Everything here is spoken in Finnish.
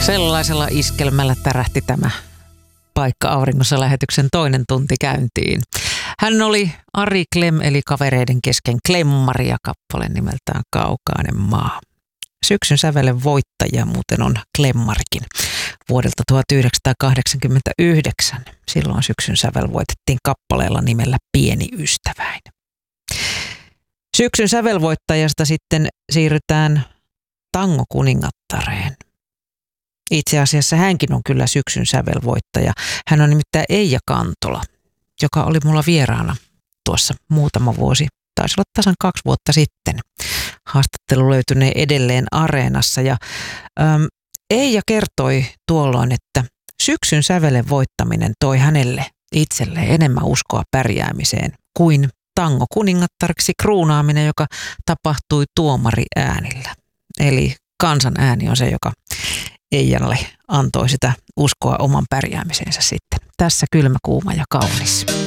Sellaisella iskelmällä tärähti tämä Paikka auringossa -lähetyksen toinen tunti käyntiin. Hän oli Ari Klem eli Kavereiden kesken klemmari ja kappale nimeltään Kaukainen maa. Syksyn sävelen voittajia muuten on Klemmarikin vuodelta 1989. Silloin syksyn sävel voitettiin kappaleella nimellä Pieni ystäväin. Syksyn sävelvoittajasta sitten siirrytään tangokuningattareen. Itse asiassa hänkin on kyllä syksyn sävelvoittaja. Hän on nimittäin Eija Kantola, joka oli mulla vieraana tuossa muutama vuosi, taisi olla tasan 2 vuotta sitten. Haastattelu löytynee edelleen Areenassa ja Eija kertoi tuolloin, että syksyn sävelen voittaminen toi hänelle itselleen enemmän uskoa pärjäämiseen kuin tangokuningattariksi kruunaaminen, joka tapahtui tuomariäänillä. Eli kansan ääni on se, joka Eijalle antoi sitä uskoa oman pärjäämiseensä sitten. Tässä kylmä, kuuma ja kaunis.